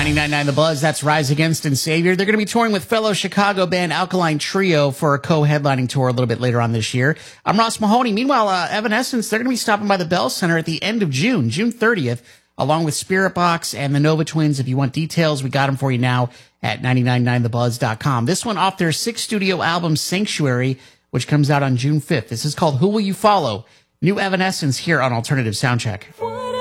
99.9 The Buzz, that's Rise Against and Savior. They're going to be touring with fellow Chicago band Alkaline Trio for a co-headlining tour a little bit later on this year. I'm Ross Mahoney. Meanwhile, Evanescence, they're going to be stopping by the Bell Center at the end of June 30th, along with Spirit Box and the Nova Twins. If you want details, we got them for you now at 999thebuzz.com. This one off their 6th studio album, Sanctuary, which comes out on June 5th. This is called Who Will You Follow? New Evanescence here on Alternative Soundcheck.